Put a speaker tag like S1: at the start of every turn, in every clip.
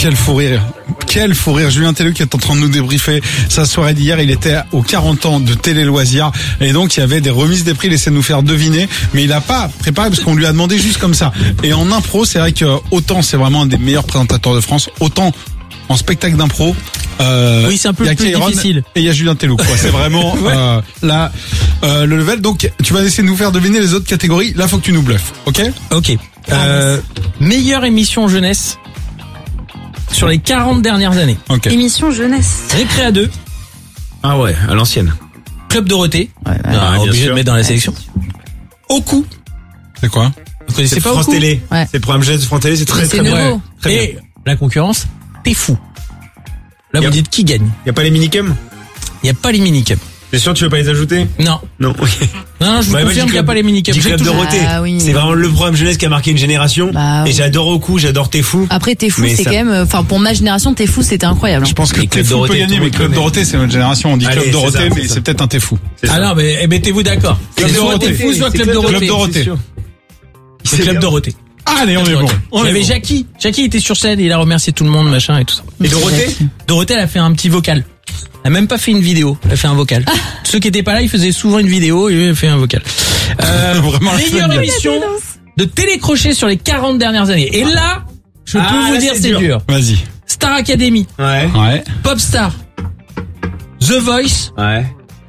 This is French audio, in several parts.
S1: Quel fou rire. Quel fou rire. Julien Tellu qui est en train de nous débriefer sa soirée d'hier. Il était aux 40 ans de Télé Loisirs. Et donc, il y avait des remises des prix. Il essaie de nous faire deviner. Mais il a pas préparé parce qu'on lui a demandé juste comme ça. Et en impro, c'est vrai que autant c'est vraiment un des meilleurs présentateurs de France, autant en spectacle d'impro,
S2: oui, c'est un peu
S1: il y a
S2: plus
S1: Kairon
S2: difficile.
S1: et il y a Julien Tellu, quoi. C'est vraiment le level. Donc, tu vas essayer de nous faire deviner les autres catégories. Là, faut que tu nous bluffes, ok?
S2: Ok. Meilleure émission jeunesse sur les 40 dernières années.
S1: Ok.
S3: Émission jeunesse.
S2: Récréa 2,
S4: Ah ouais, à l'ancienne.
S2: Club Dorothée,
S4: bien
S2: obligé
S4: sûr.
S2: de mettre dans la sélection. Oku,
S1: C'est quoi?
S2: vous connaissez pas
S4: France
S2: Oku?
S4: Télé.
S3: Ouais.
S4: C'est le programme jeunesse de France Télé, c'est très
S3: C'est
S4: très bien.
S3: nouveau.
S4: Très bien.
S2: Et la concurrence, T'es fou. Là, vous
S4: Yep.
S2: dites qui gagne.
S4: Y a pas les minicums?
S2: Il n'y a pas les minicups.
S4: T'es sûr que tu veux pas les ajouter?
S2: Non.
S4: Non, ok.
S2: Non, je vous
S4: Ouais, moi,
S2: confirme
S4: j'ai
S2: qu'il n'y a pas les minicups.
S4: J'ai
S2: J'ai
S4: Club
S2: toujours-
S4: Dorothée.
S3: Ah oui.
S4: C'est vraiment le programme jeunesse qui a marqué une génération.
S3: Bah,
S4: Et
S3: oui.
S4: j'adore Oku, j'adore T'es fou.
S3: Après, T'es fou,
S4: Mais
S3: c'est
S4: ça-
S3: quand même, enfin, pour ma génération, T'es fou, c'était incroyable.
S1: Je pense que
S4: Et
S1: T'es
S4: Club
S1: fou peut
S4: Dorothée,
S1: gagner,
S4: tout
S1: mais
S4: le
S1: Club
S4: monde
S1: Dorothée, c'est notre génération. On dit
S4: Allez,
S1: Club
S4: c'est
S1: Dorothée,
S4: ça,
S1: mais
S4: c'est
S1: c'est
S4: ça.
S1: peut-être un T'es fou.
S4: C'est
S2: Ah
S4: ça.
S2: non, mais mettez-vous d'accord.
S1: Club
S2: C'est soit
S1: Dorothée.
S2: T'es fou, soit
S4: C'est
S2: Club Dorothée.
S1: Club Dorothée.
S4: c'est sûr.
S2: C'est Club Dorothée.
S1: Allez, on est bon.
S2: Il y avait Jackie. Jackie était sur scène et il a remercié tout le monde, machin et tout ça.
S4: Et Dorothée?
S2: Dorothée, elle a fait un petit vocal. Elle a même pas fait une vidéo. Elle a fait un vocal. Ceux qui étaient pas là, ils faisaient souvent une vidéo et lui, elle a fait un vocal.
S1: Vraiment la
S2: Meilleure
S1: femme.
S2: émission de télécrochet sur les 40 dernières années. Et là, je peux vous
S4: là,
S2: dire,
S4: c'est
S2: c'est
S4: dur.
S2: dur.
S1: Vas-y.
S2: Star Academy,
S4: Ouais.
S1: Ouais.
S2: Popstar, The Voice.
S4: Ouais.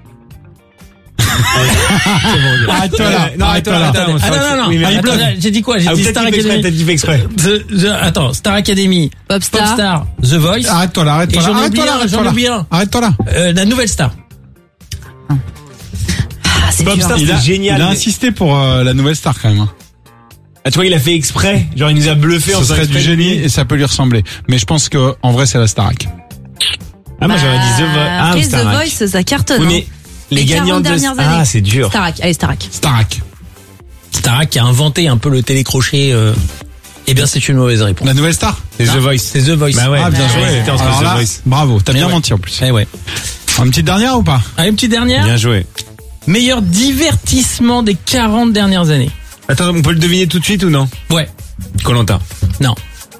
S1: Arrête-toi là.
S4: Non,
S1: Arrête-toi là.
S4: attends,
S2: Ah non,
S4: oui, mais
S2: Attends,
S4: bluff.
S2: j'ai dit quoi? J'ai
S4: Ah,
S2: dit
S4: peut-être
S2: Star
S4: qu'il fait exprès,
S2: Academy.
S4: peut-être qu'il fait exprès.
S2: Attends, Star Academy,
S3: Popstar.
S2: The Voice,
S1: Arrête-toi là, arrête-toi
S2: Et
S1: là.
S2: j'en
S1: Arrête-toi
S2: oublie
S1: là,
S2: un,
S1: arrête-toi
S2: j'en
S1: là.
S2: oublie un.
S1: Arrête-toi là.
S2: la nouvelle star.
S3: Ah, c'est dur.
S4: Popstar,
S1: Il a,
S4: c'est génial.
S1: il a
S4: mais-
S1: insisté pour la nouvelle star quand même. Hein.
S4: Ah, tu vois, il a fait exprès. Genre, il nous a bluffé en
S1: Ce
S4: faisant
S1: serait du
S4: exprès.
S1: génie et ça peut lui ressembler. Mais je pense que en vrai c'est la Starac.
S4: Ah, moi, j'aurais dit The Voice. Ah,
S3: Après, The
S4: Starac.
S3: Voice, ça cartonne.
S4: Oui,
S3: hein.
S4: mais les
S3: Les 40
S4: gagnants de...
S3: dernières années.
S4: Ah, c'est dur.
S3: Starac, allez, Starac.
S1: Starac.
S2: Starac qui a inventé un peu le télécrochet. Eh bien, c'est une mauvaise réponse.
S1: La nouvelle star.
S4: C'est The Voice.
S2: C'est The Voice.
S4: Bah ouais.
S1: Ah bien joué.
S4: C'était entre
S1: Alors
S4: The
S1: là,
S4: Voice.
S1: bravo. T'as bien
S2: ouais.
S1: menti en plus.
S2: Eh ouais.
S1: Une petite dernière ou pas?
S2: Allez, une petite dernière.
S4: Bien joué.
S2: Meilleur divertissement des 40 dernières années.
S4: Attends, on peut le deviner tout de suite ou non?
S2: Ouais.
S4: Koh-Lanta.
S2: Non.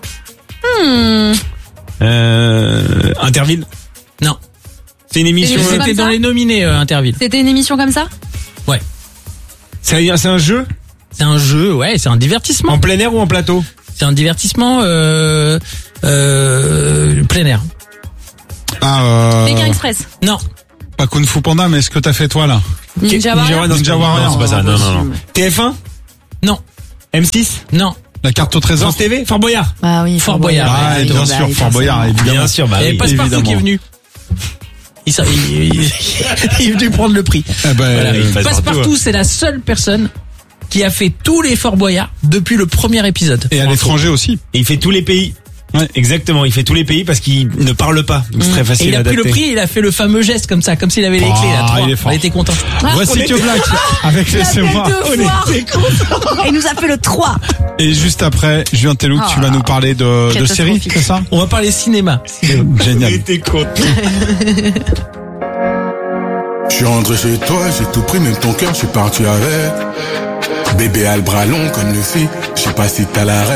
S4: Interville.
S2: Non.
S4: C'est une émission.
S3: C'est
S2: C'était
S3: comme
S2: dans
S3: ça
S2: les nominés, Interville.
S3: C'était une émission comme ça?
S2: Ouais.
S4: C'est un jeu?
S2: C'est un jeu, ouais, c'est un divertissement.
S4: En plein air ou en plateau?
S2: C'est un divertissement plein air.
S1: Ah,
S3: Pékin Express.
S2: Non.
S1: pas Kung Fu Panda, mais ce que t'as fait toi là.
S3: Ninja Warrior.
S4: non,
S1: Ninja Warrior.
S4: Non, c'est pas ça. Non, non, non. TF1?
S2: Non.
S4: M6?
S2: Non.
S1: La carte au trésor.
S4: France TV? Fort Boyard?
S3: Ah oui,
S2: Fort Boyard.
S1: Ah,
S3: oui,
S1: bien
S3: bah,
S1: sûr,
S3: oui,
S1: Fort Boyard, évidemment.
S4: Bien sûr, bah
S2: Il y avait
S4: oui.
S2: Passepartout
S1: évidemment.
S2: qui est venu. Il est venu prendre le prix.
S1: Eh ben,
S2: Voilà.
S4: il passe
S2: Passepartout,
S4: partout,
S2: c'est la seule personne qui a fait tous les Fort Boyard depuis le premier épisode.
S1: et à l'étranger aussi.
S4: Et il fait tous les pays.
S1: Ouais.
S4: Exactement, il fait tous les pays parce qu'il ne parle pas. Donc c'est très
S2: Et
S4: facile
S2: il
S4: à
S2: a pris
S4: adapter.
S2: le prix, il a fait le fameux geste comme ça, comme s'il avait les
S1: Ah,
S2: clés là.
S1: il est fort.
S2: On était content.
S1: Voici Joe Black avec Laissez-moi.
S3: Et il nous a fait le 3.
S1: Et juste après, Julien Tellu, tu vas nous parler de séries,
S3: Catastrophique.
S1: c'est ça?
S2: On va parler cinéma.
S1: Génial.
S4: T'es con.
S5: Je suis rentré chez toi, j'ai tout pris, même ton cœur, je suis parti avec. Bébé a le bras long comme Lucie, je sais pas si t'as la rêve.